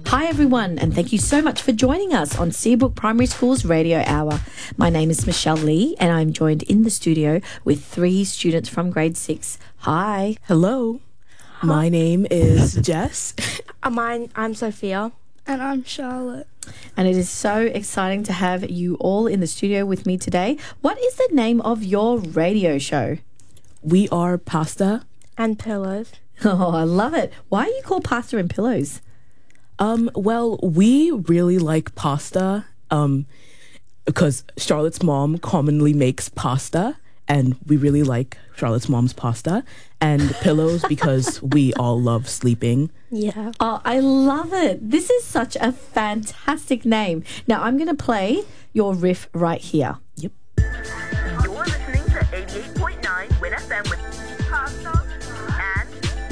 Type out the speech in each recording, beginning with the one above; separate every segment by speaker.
Speaker 1: Hi everyone, and thank you so much for joining us on Seabrook Primary School's Radio Hour. My name is Michelle Lee and I'm joined in the studio with 3 students from grade 6. Hi.
Speaker 2: Hello. My name is Jess.
Speaker 3: I'm Sophia.
Speaker 4: And I'm Charlotte.
Speaker 1: And it is so exciting to have you all in the studio with me today. What is the name of your radio show?
Speaker 2: We are Pasta.
Speaker 3: And Pillows.
Speaker 1: Oh, I love it. Why are you called Pasta and Pillows?
Speaker 2: Well, we really like pasta because Charlotte's mom commonly makes pasta, and we really like Charlotte's mom's pasta. And Pillows because we all love sleeping.
Speaker 3: Yeah.
Speaker 1: Oh, I love it. This is such a fantastic name. Now, I'm going to play your riff right here.
Speaker 2: Yep.
Speaker 5: You're listening to 88.9 Win FM with Pasta and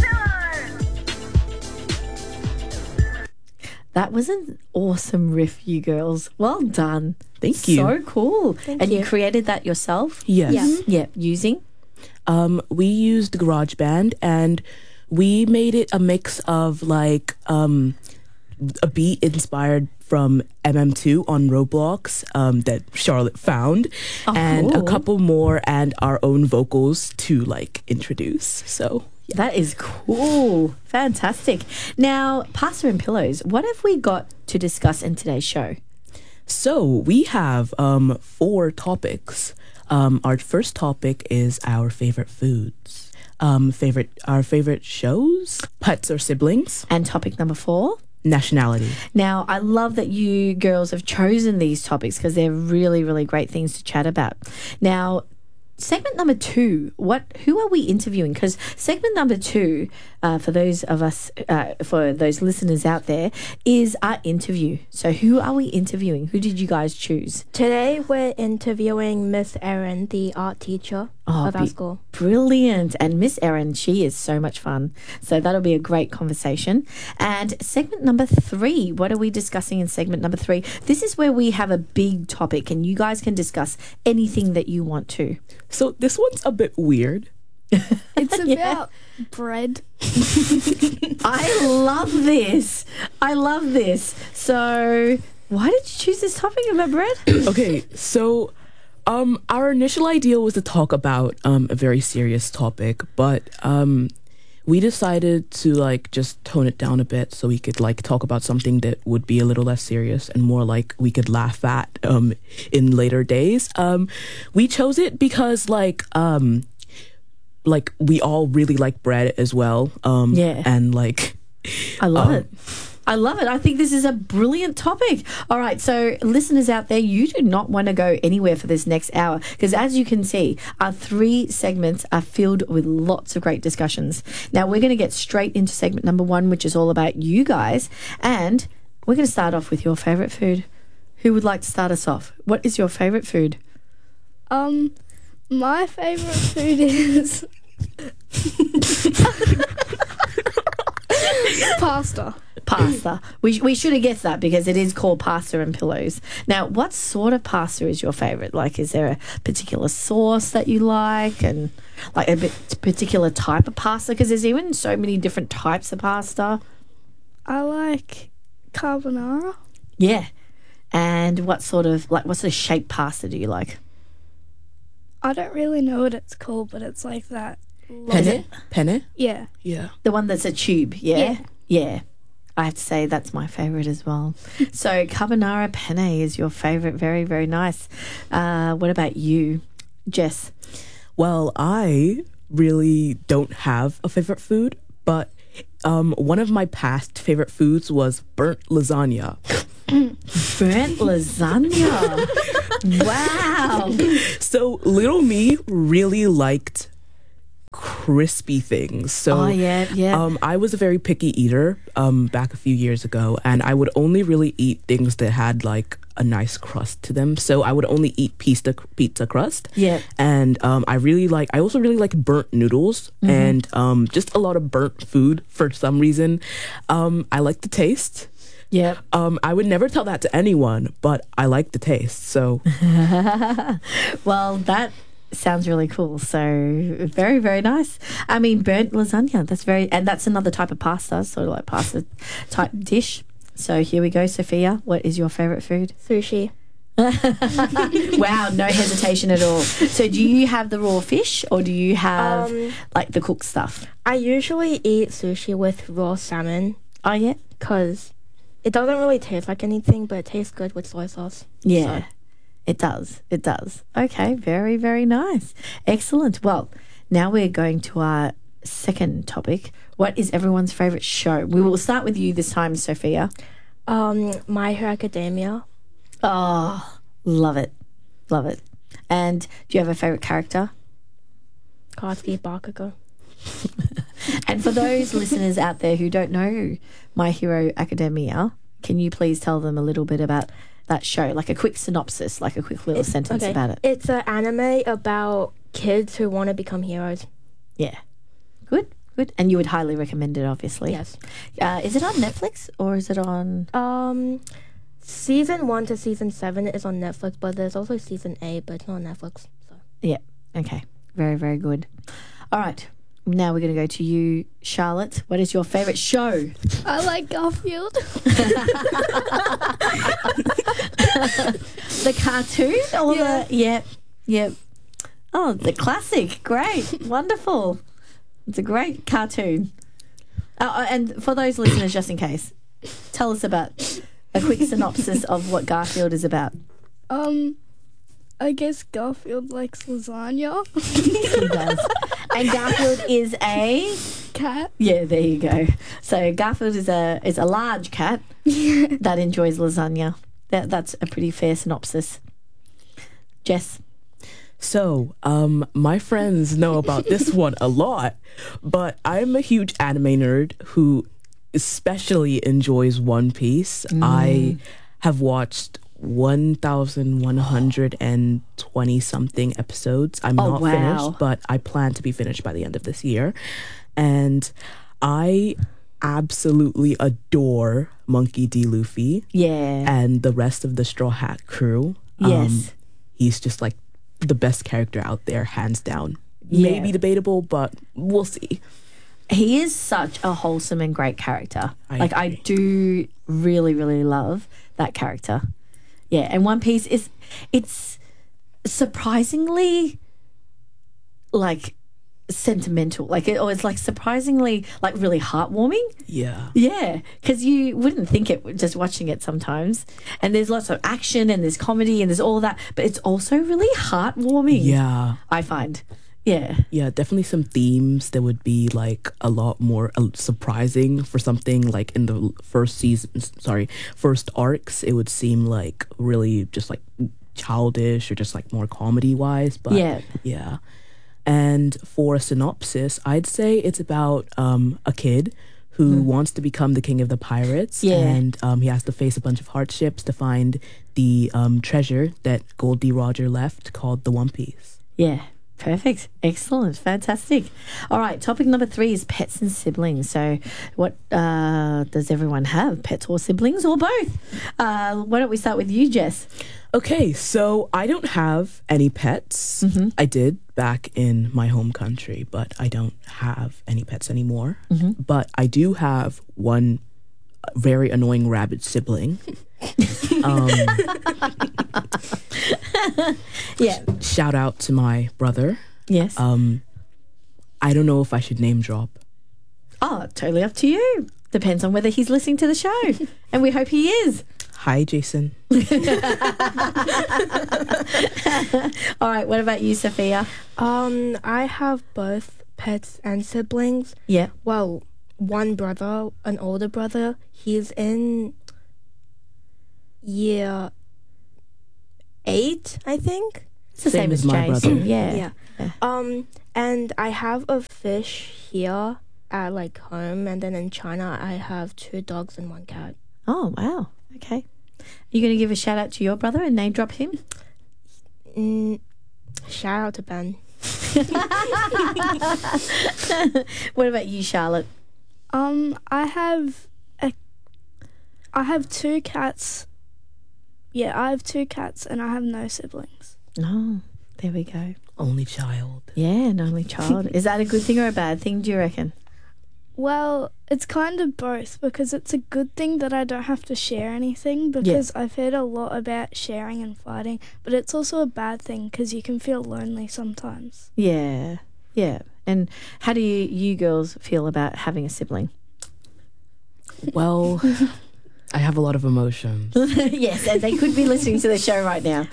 Speaker 5: Pillows.
Speaker 1: That was an awesome riff, you girls. Well done.
Speaker 2: Thank you.
Speaker 1: So cool.
Speaker 3: Thank
Speaker 1: you
Speaker 3: you.
Speaker 1: created that yourself?
Speaker 2: Yes.
Speaker 3: Yeah.
Speaker 1: Yeah, using?
Speaker 2: We used GarageBand, and we made it a mix of like a beat inspired from MM2 on Roblox that Charlotte found, and
Speaker 1: cool.
Speaker 2: a couple more and our own vocals to like introduce. So
Speaker 1: That is cool. Fantastic. Now, Pasta and Pillows, what have we got to discuss in today's show?
Speaker 2: So we have 4 topics. Our first topic is our favorite foods. Our favorite shows, pets or siblings,
Speaker 1: And topic number 4?
Speaker 2: nationality.
Speaker 1: Now, I love that you girls have chosen these topics because they're really, really great things to chat about. Now, segment number 2, who are we interviewing? Because segment number 2, for those listeners out there, is our interview. So who are we interviewing? Who did you guys choose?
Speaker 3: Today we're interviewing Miss Erin, the art teacher of our school.
Speaker 1: Brilliant. And Miss Erin, she is so much fun. So that'll be a great conversation. And segment number 3, what are we discussing in segment number 3? This is where we have a big topic and you guys can discuss anything that you want to.
Speaker 2: So this one's a bit weird.
Speaker 4: It's about bread.
Speaker 1: I love this. I love this. So why did you choose this topic about bread?
Speaker 2: Okay, so our initial idea was to talk about a very serious topic, but we decided to like just tone it down a bit so we could like talk about something that would be a little less serious and more like we could laugh at in later days. We chose it because like we all really like bread as well.
Speaker 1: Yeah.
Speaker 2: And like
Speaker 1: I love it. I love it. I think this is a brilliant topic. All right, so listeners out there, you do not want to go anywhere for this next hour because as you can see, our 3 segments are filled with lots of great discussions. Now, we're going to get straight into segment number 1, which is all about you guys, and we're going to start off with your favourite food. Who would like to start us off? What is your favourite food?
Speaker 4: My favorite food is pasta.
Speaker 1: Pasta. We should have guessed that because it is called Pasta and Pillows. Now, what sort of pasta is your favourite? Like, is there a particular sauce that you like and like a particular type of pasta? Because there's even so many different types of pasta.
Speaker 4: I like carbonara.
Speaker 1: Yeah. And what's the shape pasta do you like?
Speaker 4: I don't really know what it's called, but it's like that.
Speaker 2: penne. Penne?
Speaker 4: Yeah.
Speaker 2: Yeah.
Speaker 1: The one that's a tube, yeah?
Speaker 4: Yeah.
Speaker 1: Yeah. I have to say that's my favourite as well. So carbonara penne is your favourite. Very, very nice. What about you, Jess?
Speaker 2: Well, I really don't have a favorite food, but one of my past favorite foods was burnt lasagna.
Speaker 1: Burnt lasagna. Wow.
Speaker 2: So little me really liked crispy things. So
Speaker 1: Oh, yeah.
Speaker 2: I was a very picky eater back a few years ago, and I would only really eat things that had like a nice crust to them. So I would only eat pizza crust.
Speaker 1: Yeah.
Speaker 2: And I also really like burnt noodles and just a lot of burnt food for some reason. I like the taste.
Speaker 1: Yeah.
Speaker 2: I would never tell that to anyone, but I like the taste. So
Speaker 1: Well, that sounds really cool. So very, very nice. I mean, burnt lasagna. That's another type of pasta, sort of like pasta type dish. So here we go, Sophia. What is your favorite food?
Speaker 3: Sushi.
Speaker 1: Wow, no hesitation at all. So do you have the raw fish or do you have like the cooked stuff?
Speaker 3: I usually eat sushi with raw salmon
Speaker 1: Oh, yeah.
Speaker 3: because it doesn't really taste like anything, but it tastes good with soy sauce.
Speaker 1: Yeah,
Speaker 3: So,
Speaker 1: it does. It does. Okay, very, very nice. Excellent. Well, now we're going to our second topic. What is everyone's favourite show? We will start with you this time, Sophia.
Speaker 3: My Hero Academia.
Speaker 1: Oh, love it. Love it. And do you have a favourite character?
Speaker 3: Katsuki Bakugo.
Speaker 1: And for those listeners out there who don't know My Hero Academia, can you please tell them a little bit about that show? Like a quick synopsis, like a quick little sentence about it.
Speaker 3: It's an anime about kids who want to become heroes.
Speaker 1: Yeah. Good, good. And you would highly recommend it, obviously.
Speaker 3: Yes.
Speaker 1: Is it on Netflix or is it on...
Speaker 3: Season 1 to season 7 is on Netflix, but there's also season 8, but it's not on Netflix. So.
Speaker 1: Yeah. Okay. Very, very good. All right. Now we're going to go to you, Charlotte. What is your favourite show?
Speaker 4: I like Garfield.
Speaker 1: The cartoon? Or
Speaker 4: Yeah.
Speaker 1: the... Yep. Yep. Oh, the classic. Great. Wonderful. It's a great cartoon. And for those listeners, just in case, tell us about a quick synopsis of what Garfield is about.
Speaker 4: I guess Garfield likes lasagna.
Speaker 1: He does. And Garfield is a...
Speaker 4: Cat.
Speaker 1: Yeah, there you go. So Garfield is a large cat that enjoys lasagna. That's a pretty fair synopsis. Jess?
Speaker 2: So, my friends know about this one a lot, but I'm a huge anime nerd who especially enjoys One Piece. I have watched 1,120 something episodes. I'm not
Speaker 1: wow.
Speaker 2: finished, but I plan to be finished by the end of this year. And I absolutely adore Monkey D. Luffy
Speaker 1: Yeah.
Speaker 2: and the rest of the Straw Hat crew.
Speaker 1: Yes.
Speaker 2: He's just like the best character out there, hands down.
Speaker 1: Yeah.
Speaker 2: Maybe debatable, but we'll see.
Speaker 1: He is such a wholesome and great character.
Speaker 2: I
Speaker 1: I
Speaker 2: agree.
Speaker 1: do really, really love that character. Yeah, and One Piece it's surprisingly like sentimental. Or it's like surprisingly like really heartwarming.
Speaker 2: Yeah.
Speaker 1: Yeah, because you wouldn't think it just watching it sometimes. And there's lots of action and there's comedy and there's all that, but it's also really heartwarming.
Speaker 2: Yeah.
Speaker 1: I find. Yeah.
Speaker 2: Yeah, definitely some themes that would be like a lot more surprising for something like in the first arcs. It would seem like really just like childish or just like more comedy wise. But yeah. And for a synopsis, I'd say it's about a kid who wants to become the king of the pirates.
Speaker 1: Yeah.
Speaker 2: And he has to face a bunch of hardships to find the treasure that Goldie Roger left called the One Piece.
Speaker 1: Yeah. Perfect. Excellent. Fantastic. All right. Topic number 3 is pets and siblings. So what does everyone have? Pets or siblings or both? Why don't we start with you, Jess?
Speaker 2: Okay, so I don't have any pets. I did back in my home country, but I don't have any pets anymore. But I do have one very annoying rabbit sibling.
Speaker 1: Yeah.
Speaker 2: Shout out to my brother.
Speaker 1: Yes.
Speaker 2: I don't know if I should name drop.
Speaker 1: Oh, totally up to you. Depends on whether he's listening to the show. And we hope he is.
Speaker 2: Hi, Jason.
Speaker 1: All right. What about you, Sophia?
Speaker 3: I have both pets and siblings.
Speaker 1: Yeah.
Speaker 3: Well, one brother, an older brother. He's in year 8, I think.
Speaker 1: It's the
Speaker 2: Same
Speaker 1: same
Speaker 2: as
Speaker 1: as
Speaker 2: my
Speaker 1: Jason.
Speaker 2: brother.
Speaker 1: Yeah.
Speaker 3: And I have a fish here at like home, and then in China I have 2 dogs and 1 cat.
Speaker 1: Oh, wow. Okay. Are you going to give a shout out to your brother and name drop him?
Speaker 3: Shout out to Ben.
Speaker 1: What about you, Charlotte?
Speaker 4: I have 2 cats. Yeah, I have 2 cats and I have no siblings.
Speaker 1: Oh, there we go.
Speaker 2: Only child.
Speaker 1: Yeah, an only child. Is that a good thing or a bad thing, do you reckon?
Speaker 4: Well, it's kind of both because it's a good thing that I don't have to share anything because I've heard a lot about sharing and fighting, but it's also a bad thing because you can feel lonely sometimes.
Speaker 1: Yeah, yeah. And how do you girls feel about having a sibling?
Speaker 2: Well, I have a lot of emotions.
Speaker 1: Yes, and they could be listening to the show right now.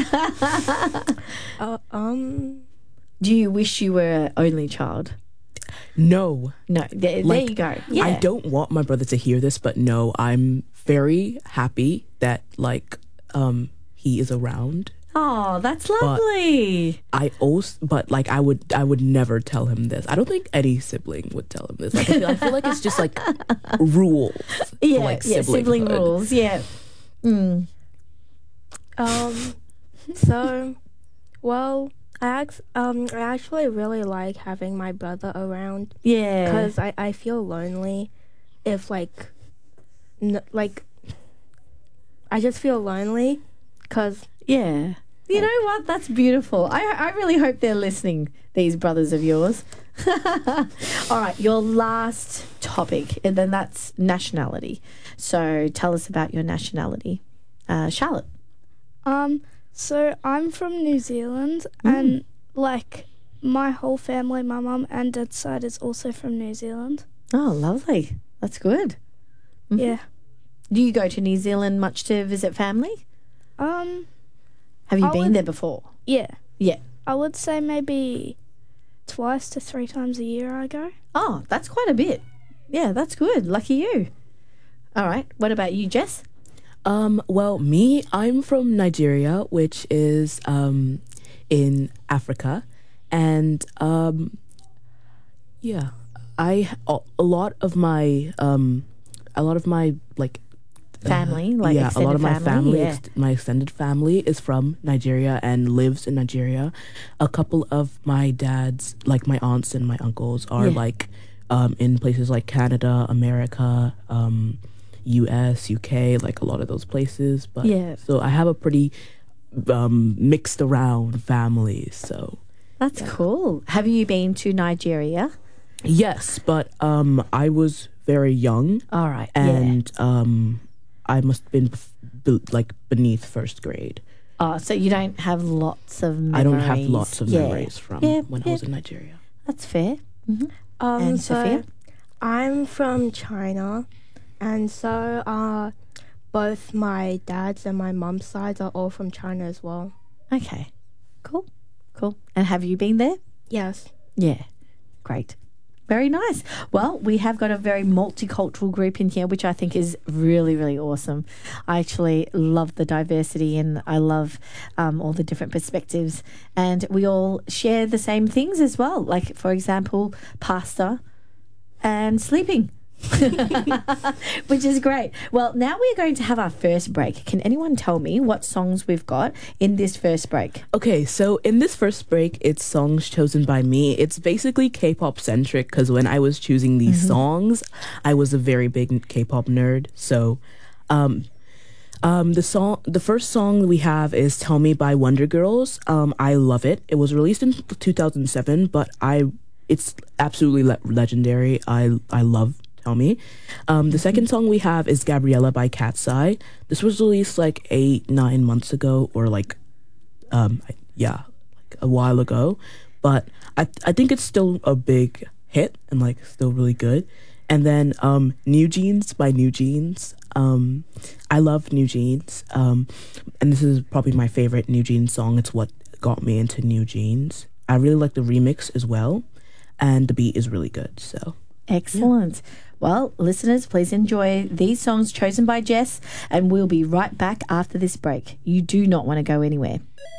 Speaker 1: Do you wish you were an only child?
Speaker 2: No.
Speaker 1: No, there
Speaker 2: Like,
Speaker 1: you go. Yeah.
Speaker 2: I don't want my brother to hear this, but no, I'm very happy that he is around.
Speaker 1: Oh, that's lovely.
Speaker 2: I would never tell him this. I don't think any sibling would tell him this. Like, I feel like it's just like rules.
Speaker 1: Yeah,
Speaker 2: for, like,
Speaker 1: sibling
Speaker 2: siblinghood.
Speaker 1: rules. Yeah. Mm.
Speaker 3: So, well, I actually really like having my brother around
Speaker 1: Yeah.
Speaker 3: because I feel lonely if like I just feel lonely because
Speaker 1: Yeah. You know what? That's beautiful. I really hope they're listening, these brothers of yours. All right, your last topic, and then that's nationality. So tell us about your nationality. Charlotte.
Speaker 4: So I'm from New Zealand and like my whole family, my mum and dad's side is also from New Zealand.
Speaker 1: Oh, lovely. That's good.
Speaker 4: Yeah.
Speaker 1: Do you go to New Zealand much to visit family? Have you
Speaker 4: I
Speaker 1: been
Speaker 4: would-
Speaker 1: there before?
Speaker 4: Yeah.
Speaker 1: Yeah.
Speaker 4: I would say maybe 2 to 3 times a year I go.
Speaker 1: Oh, that's quite a bit. Yeah, that's good. Lucky you. All right. What about you, Jess?
Speaker 2: Well, I'm from Nigeria, which is in Africa, and yeah, a lot of my like
Speaker 1: Family, like
Speaker 2: a lot
Speaker 1: extended
Speaker 2: of my family,
Speaker 1: yeah.
Speaker 2: my extended family is from Nigeria and lives in Nigeria. A couple of my dad's, like my aunts and my uncles, are
Speaker 1: Yeah.
Speaker 2: like in places like Canada, America, US, UK, like a lot of those places. But
Speaker 1: Yeah.
Speaker 2: so I have a pretty mixed around family. So
Speaker 1: That's cool. Have you been to Nigeria?
Speaker 2: yes, but I was very young.
Speaker 1: All right.
Speaker 2: And I must have been like beneath first grade.
Speaker 1: Oh, so you don't have lots of memories.
Speaker 2: I don't have lots of
Speaker 1: Yeah.
Speaker 2: memories from
Speaker 1: Yeah,
Speaker 2: when I was in Nigeria.
Speaker 1: That's fair. And
Speaker 3: so
Speaker 1: Sophia?
Speaker 3: I'm from China, and so both my dad's and my mum's sides are all from China as well.
Speaker 1: Okay. Cool. Cool. And have you been there?
Speaker 3: Yes.
Speaker 1: Yeah. Great. Very nice. Well, we have got a very multicultural group in here, which I think is really, really awesome. I actually love the diversity and I love all the different perspectives. And we all share the same things as well. Like, for example, pasta and sleeping. Which is great. Well, now we're going to have our first break. Can anyone tell me what songs we've got in this first break?
Speaker 2: Okay, so in this first break, it's songs chosen by me. It's basically K-pop centric because when I was choosing these songs, I was a very big K-pop nerd. So, the first song we have is "Tell Me" by Wonder Girls. I love it. It was released in 2007, but it's absolutely legendary. I love "Tell Me." The second song we have is "Gabriella" by Cat's Eye. This was released like 8-9 months ago, or like like a while ago, but I think it's still a big hit and like still really good. And then New Jeans by New Jeans. I love New Jeans, and this is probably my favorite New Jeans song. It's what got me into New Jeans. I really like the remix as well, and the beat is really good. So
Speaker 1: Excellent. Well, listeners, please enjoy these songs chosen by Jess, and we'll be right back after this break. You do not want to go anywhere.